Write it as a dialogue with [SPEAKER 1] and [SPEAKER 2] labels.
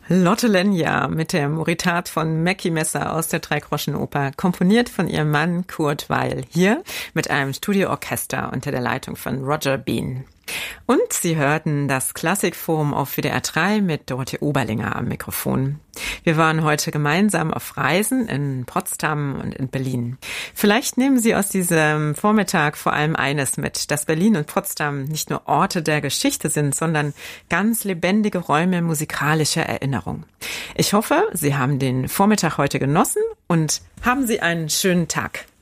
[SPEAKER 1] Lotte Lenya mit der Moritat von Mackie Messer aus der Dreigroschenoper, komponiert von ihrem Mann Kurt Weill, hier mit einem Studioorchester unter der Leitung von Roger Bean. Und Sie hörten das Klassikforum auf WDR 3 mit Dorothee Oberlinger am Mikrofon. Wir waren heute gemeinsam auf Reisen in Potsdam und in Berlin. Vielleicht nehmen Sie aus diesem Vormittag vor allem eines mit, dass Berlin und Potsdam nicht nur Orte der Geschichte sind, sondern ganz lebendige Räume musikalischer Erinnerung. Ich hoffe, Sie haben den Vormittag heute genossen und haben Sie einen schönen Tag.